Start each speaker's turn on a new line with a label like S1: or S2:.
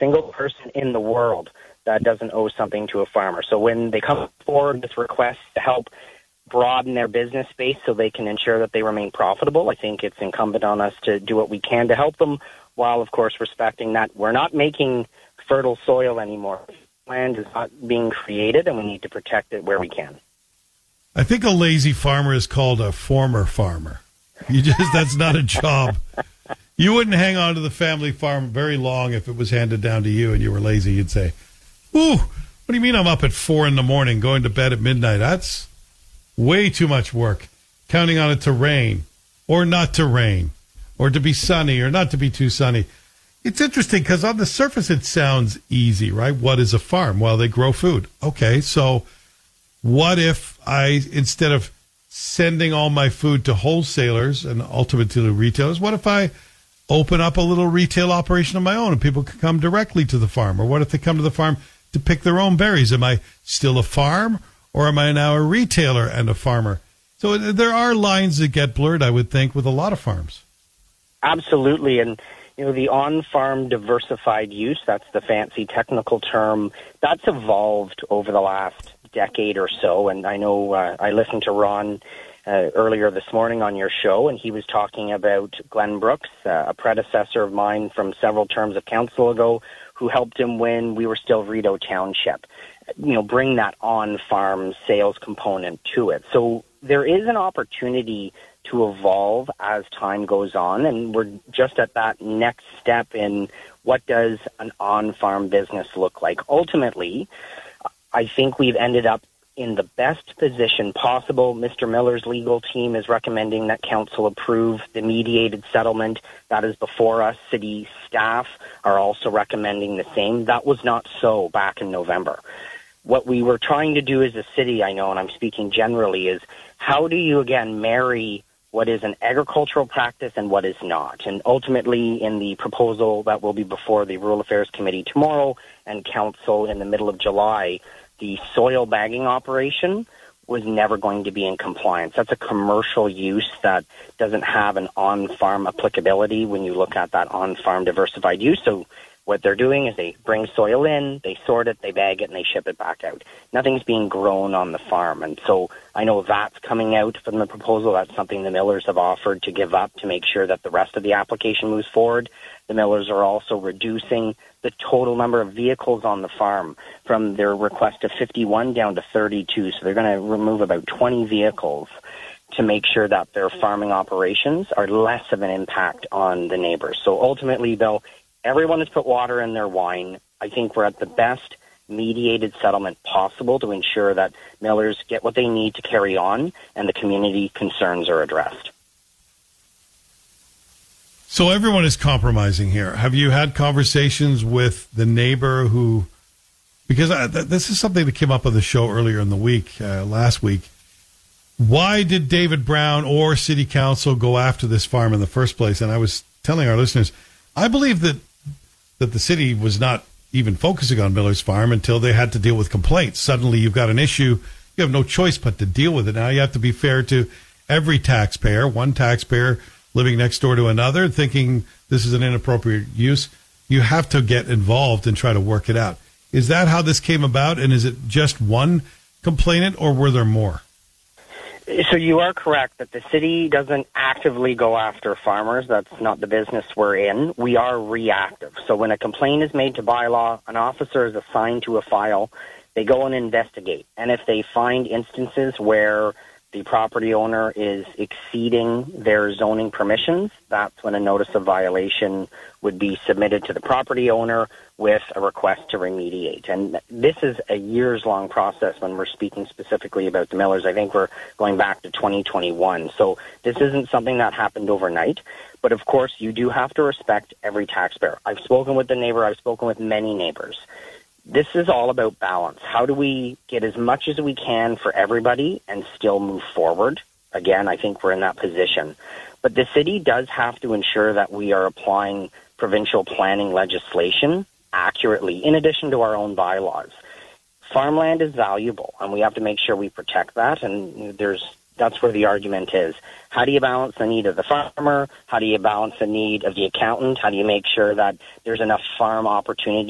S1: single person in the world that doesn't owe something to a farmer. So when they come forward with requests to help broaden their business base so they can ensure that they remain profitable, I think it's incumbent on us to do what we can to help them, while, of course, respecting that we're not making fertile soil anymore. Land is not being created, and we need to protect it where we can.
S2: I think a lazy farmer is called a former farmer. That's not a job. You wouldn't hang on to the family farm very long if it was handed down to you and you were lazy. You'd say, ooh, what do you mean I'm up at 4 a.m, going to bed at midnight? That's way too much work. Counting on it to rain or not to rain or to be sunny or not to be too sunny. It's interesting because on the surface it sounds easy, right? What is a farm? Well, they grow food. Okay, so what if I, instead of sending all my food to wholesalers and ultimately to retailers, what if I open up a little retail operation of my own and people can come directly to the farm? Or what if they come to the farm to pick their own berries? Am I still a farm or am I now a retailer and a farmer? So there are lines that get blurred, I would think, with a lot of farms.
S1: Absolutely. And, the on-farm diversified use, that's the fancy technical term, that's evolved over the last decade or so. And I know I listened to Ron earlier this morning on your show, and he was talking about Glenn Brooks, a predecessor of mine from several terms of council ago, who helped him when we were still Rideau Township, bring that on-farm sales component to it. So there is an opportunity to evolve as time goes on, and we're just at that next step in what does an on-farm business look like. Ultimately, I think we've ended up in the best position possible. Mr. Miller's legal team is recommending that council approve the mediated settlement. That is before us. City staff are also recommending the same. That was not so back in November. What we were trying to do as a city, I know, and I'm speaking generally, is how do you, again, marry what is an agricultural practice and what is not? And ultimately, in the proposal that will be before the Rural Affairs Committee tomorrow and council in the middle of July, the soil bagging operation was never going to be in compliance. That's a commercial use that doesn't have an on-farm applicability when you look at that on-farm diversified use. So what they're doing is they bring soil in, they sort it, they bag it, and they ship it back out. Nothing's being grown on the farm. And so I know that's coming out from the proposal. That's something the Millers have offered to give up to make sure that the rest of the application moves forward. The Millers are also reducing the total number of vehicles on the farm from their request of 51 down to 32. So they're going to remove about 20 vehicles to make sure that their farming operations are less of an impact on the neighbors. So ultimately, Bill, everyone has put water in their wine. I think we're at the best mediated settlement possible to ensure that Millers get what they need to carry on and the community concerns are addressed.
S2: So everyone is compromising here. Have you had conversations with the neighbor who, because this is something that came up on the show earlier in the week, last week. Why did David Brown or City Council go after this farm in the first place? And I was telling our listeners, I believe that the city was not even focusing on Miller's Farm until they had to deal with complaints. Suddenly you've got an issue. You have no choice but to deal with it. Now you have to be fair to every taxpayer, one taxpayer living next door to another, thinking this is an inappropriate use. You have to get involved and try to work it out. Is that how this came about? And is it just one complainant or were there more?
S1: So you are correct that the city doesn't actively go after farmers. That's not the business we're in. We are reactive. So when a complaint is made to bylaw, an officer is assigned to a file. They go and investigate. And if they find instances where the property owner is exceeding their zoning permissions, that's when a notice of violation would be submitted to the property owner with a request to remediate. And this is a years-long process when we're speaking specifically about the Millers. I think we're going back to 2021. So this isn't something that happened overnight. But, of course, you do have to respect every taxpayer. I've spoken with the neighbor. I've spoken with many neighbors. This is all about balance. How do we get as much as we can for everybody and still move forward? Again, I think we're in that position. But the city does have to ensure that we are applying provincial planning legislation accurately, in addition to our own bylaws. Farmland is valuable, and we have to make sure we protect that, and that's where the argument is. How do you balance the need of the farmer? How do you balance the need of the accountant? How do you make sure that there's enough farm opportunity